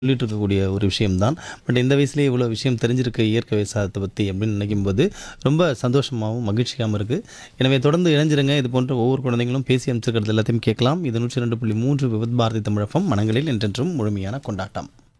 சொல்லிட்டு இருக்கக்கூடிய ஒரு விஷயம் தான். பட் இந்த வயசுலயே இவ்வளோ விஷயம் தெரிஞ்சிருக்கு இயற்கை விவசாயத்தை பத்தி அப்படின்னு நினைக்கும்போது, ரொம்ப சந்தோஷமாவும், மகிழ்ச்சியாவும் இருக்கு. எனவே தொடர்ந்து இணைஞ்சிருங்க. இது போன்ற ஒவ்வொரு குழந்தைங்களும் பேசி அனுப்பிச்சிருக்கிறது எல்லாத்தையும் கேட்கலாம். இது 102.3 விவித் பாரதி தமிழ் எஃப்எம் மனங்களில் என்றென்றும் முழுமையான கொண்டாட்டம்.